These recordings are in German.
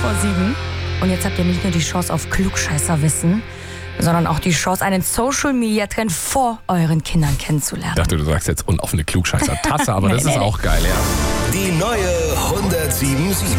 7:15. Und jetzt habt ihr nicht nur die Chance auf Klugscheißerwissen, sondern auch die Chance, einen Social-Media-Trend vor euren Kindern kennenzulernen. Ich dachte, du sagst jetzt und auf eine Klugscheißer-Tasse, aber das ist auch geil, ja. Die neue 107.7.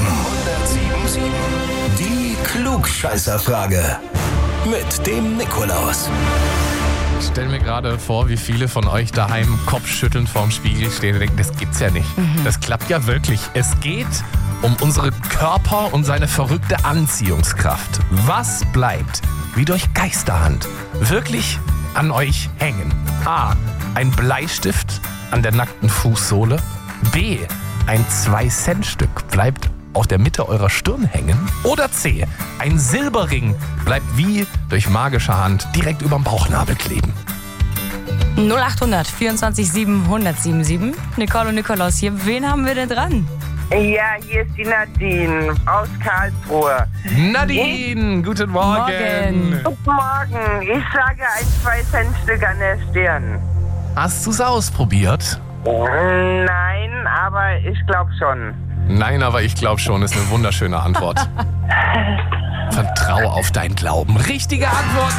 Die Klugscheißerfrage mit dem Nikolaus. Ich stelle mir gerade vor, wie viele von euch daheim kopfschüttelnd vorm Spiegel stehen und denken, das gibt's ja nicht. Das klappt ja wirklich. Es geht um unsere Körper und seine verrückte Anziehungskraft. Was bleibt, wie durch Geisterhand, wirklich an euch hängen? A. Ein Bleistift an der nackten Fußsohle. B. Ein 2-Cent-Stück bleibt auf der Mitte eurer Stirn hängen. Oder C. Ein Silberring bleibt wie durch magische Hand direkt überm Bauchnabel kleben. 0800 24 7 1077. Nicole und Nikolaus hier. Wen haben wir denn dran? Ja, hier ist die Nadine aus Karlsruhe. Nadine, guten Morgen. Guten Morgen. Ich sage ein 2-Cent-Stück an der Stirn. Hast du's ausprobiert? Nein, aber ich glaube schon. Nein, aber ich glaube schon, ist eine wunderschöne Antwort. Vertrau auf dein Glauben. Richtige Antwort,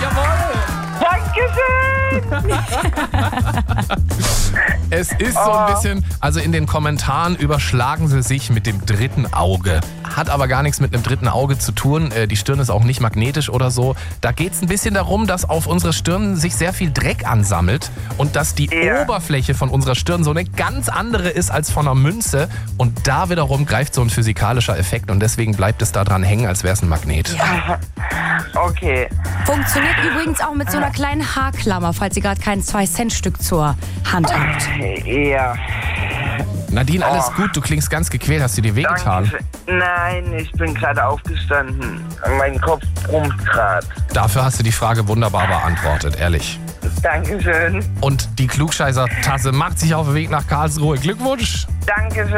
jawohl! Dankeschön! Es ist so ein bisschen, also in den Kommentaren überschlagen sie sich mit dem dritten Auge. Hat aber gar nichts mit einem dritten Auge zu tun. Die Stirn ist auch nicht magnetisch oder so. Da geht es ein bisschen darum, dass auf unserer Stirn sich sehr viel Dreck ansammelt und dass die Oberfläche von unserer Stirn so eine ganz andere ist als von einer Münze. Und da wiederum greift so ein physikalischer Effekt und deswegen bleibt es da dran hängen, als wäre es ein Magnet. Ja. Okay. Funktioniert übrigens auch mit so einer kleinen Haarklammer, falls ihr gerade kein 2-Cent-Stück zur Hand habt. Ja. Nadine, alles gut? Du klingst ganz gequält. Hast du dir wehgetan? Dankeschön. Nein, ich bin gerade aufgestanden. Mein Kopf brummt gerade. Dafür hast du die Frage wunderbar beantwortet, ehrlich. Dankeschön. Und die Klugscheißer-Tasse macht sich auf den Weg nach Karlsruhe. Glückwunsch! Dankeschön.